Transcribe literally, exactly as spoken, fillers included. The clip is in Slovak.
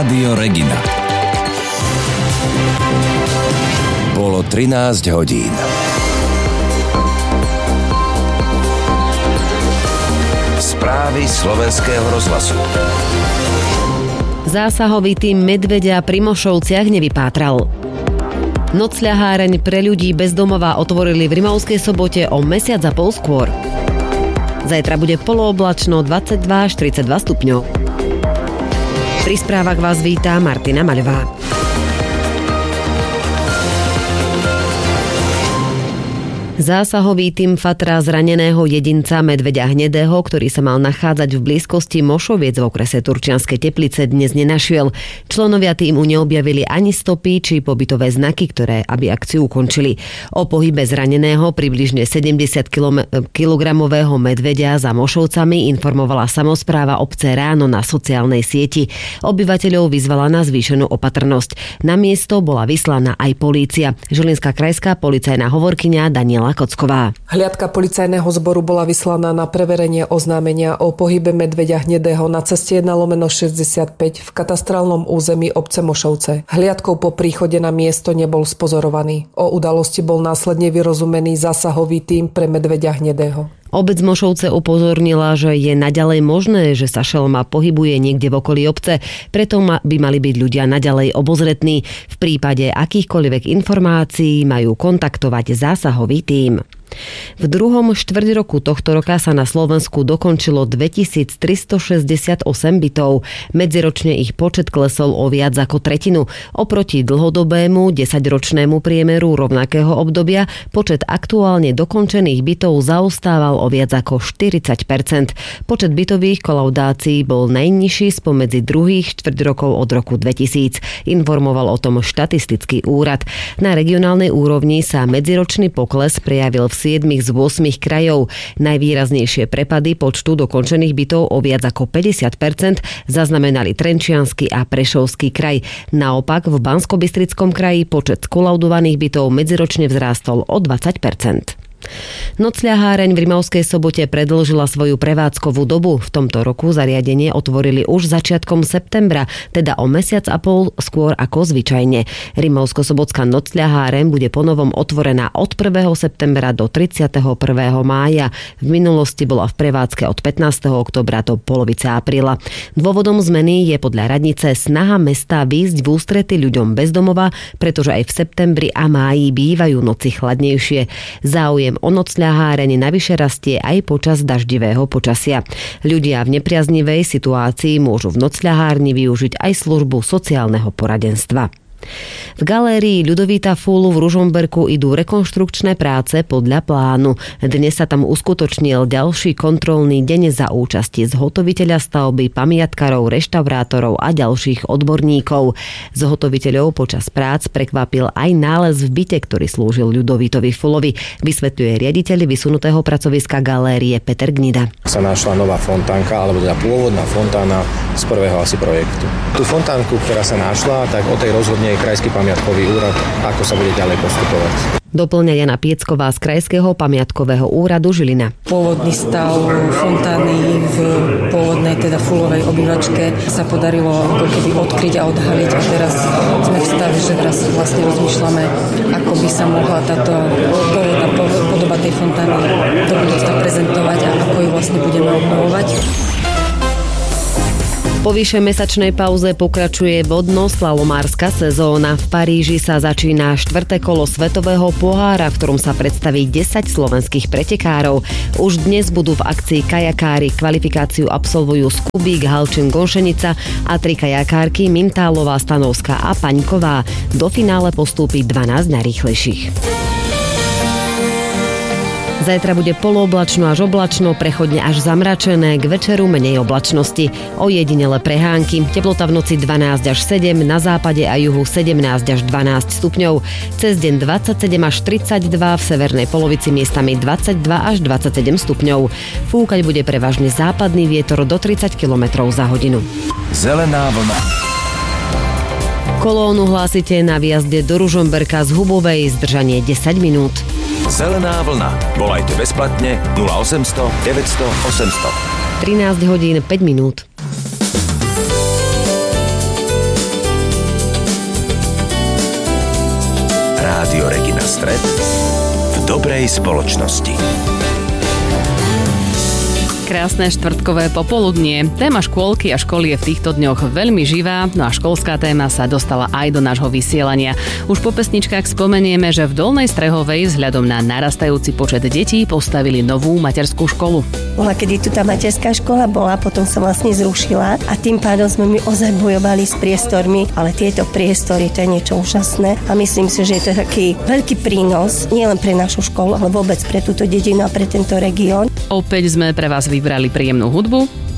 Rádio Regina. Bolo trinásť hodín. Správy slovenského rozhlasu. Zásahový tím medveďa pri Mošovciach nevypátral. Nocľaháreň pre ľudí bez domova otvorili v Rimavskej Sobote o mesiac a pol skôr. Zajtra bude polooblačno dvadsaťdva až tridsaťdva stupňov. Pri správach vás vítá Martina Maľová. Zásahový tím fatra zraneného jedinca medveďa hnedého, ktorý sa mal nachádzať v blízkosti Mošoviec v okrese Turčianske Teplice, dnes nenašiel. Členovia tímu neobjavili ani stopy či pobytové znaky, ktoré aby akciu ukončili. O pohybe zraneného približne sedemdesiat kilogramového medveďa za Mošovcami informovala samospráva obce ráno na sociálnej sieti. Obyvateľov vyzvala na zvýšenú opatrnosť. Na miesto bola vyslaná aj polícia. Žilinská krajská policajná hovorkyňa Daniela Kocková. Hliadka policajného zboru bola vyslaná na preverenie oznámenia o pohybe medveďa hnedého na ceste jeden lomeno šesťdesiatpäť v katastrálnom území obce Mošovce. Hliadkou po príchode na miesto nebol spozorovaný. O udalosti bol následne vyrozumený zásahový tím pre medveďa hnedého. Obec Mošovce upozornila, že je naďalej možné, že sa šelma pohybuje niekde v okolí obce, preto by mali byť ľudia naďalej obozretní. V prípade akýchkoľvek informácií majú kontaktovať zásahový tím. V druhom štvrť roku tohto roka sa na Slovensku dokončilo dvetisíctristošesťdesiatosem bytov. Medziročne ich počet klesol o viac ako tretinu. Oproti dlhodobému desaťročnému priemeru rovnakého obdobia počet aktuálne dokončených bytov zaostával o viac ako štyridsať percent. Počet bytových kolaudácií bol najnižší spomedzi druhých štvrť rokov od roku dvetisíc. Informoval o tom štatistický úrad. Na regionálnej úrovni sa medziročný pokles prejavil v siedmich z ôsmich krajov. Najvýraznejšie prepady počtu dokončených bytov o viac ako päťdesiat percent zaznamenali Trenčiansky a Prešovský kraj. Naopak v Banskobystrickom kraji počet skolaudovaných bytov medziročne vzrástol o dvadsať percent. Nocľaháreň v Rimavskej Sobote predĺžila svoju prevádzkovú dobu. V tomto roku zariadenie otvorili už začiatkom septembra, teda o mesiac a pol skôr ako zvyčajne. Rimavsko-sobotská nocľaháreň bude ponovom otvorená od prvého septembra do tridsiateho prvého mája. V minulosti bola v prevádzke od pätnásteho októbra do polovice apríla. Dôvodom zmeny je podľa radnice snaha mesta výjsť v ústrety ľuďom bez domova, pretože aj v septembri a máji bývajú noci chladnejšie. Záujem o nocľaháreň navyše rastie aj počas daždivého počasia. Ľudia v nepriaznivej situácii môžu v nocľahárni využiť aj službu sociálneho poradenstva. V galérii Ľudovíta Fúlu v Ružomberku idú rekonštrukčné práce podľa plánu. Dnes sa tam uskutočnil ďalší kontrolný deň za účasti zhotoviteľa stavby, pamiatkarov, reštaurátorov a ďalších odborníkov. Zhotoviteľov počas prác prekvapil aj nález v byte, ktorý slúžil Ľudovítovi Fulovi, vysvetľuje riaditeľ vysunutého pracoviska galérie Peter Gnida. Sa našla nová fontánka, alebo teda pôvodná fontána z prvého asi projektu. Tú fontánku, ktorá sa našla, tak o tej rozhodne Krajský pamiatkový úrad, ako sa bude ďalej postupovať. Doplňa Jana Piecková z Krajského pamiatkového úradu Žilina. Pôvodný stav fontány v pôvodnej teda Fulovej obývačke sa podarilo ako keby odkryť a odhaliť a teraz sme v stave, že teraz vlastne rozmýšľame, ako by sa mohla táto pôvodná podoba tej fontány do budúcna prezentovať a ako ju vlastne budeme obnovovať. Po vyššej mesačnej pauze pokračuje vodno-slalomárska sezóna. V Paríži sa začína štvrté kolo svetového pohára, v ktorom sa predstaví desať slovenských pretekárov. Už dnes budú v akcii kajakári. Kvalifikáciu absolvujú Skubík, Halčin, Gonšenica a tri kajakárky Mintálová, Stanovská a Paňková. Do finále postúpi dvanásť najrýchlejších. Zajtra bude polooblačno až oblačno, prechodne až zamračené, k večeru menej oblačnosti. Ojedinele prehánky, teplota v noci dvanásť až sedem, na západe a juhu sedemnásť až dvanásť stupňov. Cez deň dvadsaťsedem až tridsaťdva, v severnej polovici miestami dvadsaťdva až dvadsaťsedem stupňov. Fúkať bude prevažne západný vietor do tridsať kilometrov za hodinu. Zelená vlna. Kolónu hlásite na výjazde do Ružomberka z Hubovej, zdržanie desať minút. Zelená vlna. Volajte bezplatne nula osemsto deväťsto osemsto. trinásť hodín päť minút. stret v dobrej spoločnosti. Krásne štvrtkové popoludnie. Téma škôlky a školy je v týchto dňoch veľmi živá, no a školská téma sa dostala aj do nášho vysielania. Už po pesničkách spomenieme, že v Dolnej Strehovej vzhľadom na narastajúci počet detí postavili novú materskú školu. Bola, kedy tu tá materská škola bola, potom sa vlastne zrušila a tým pádom sme my ozaj bojovali s priestormi, ale tieto priestory, to je niečo úžasné a myslím si, že je to taký veľký prínos, nielen pre našu školu, ale vôbec pre túto dedinu a pre tento región. Opäť sme pre vás vybrali príjemnú hudbu.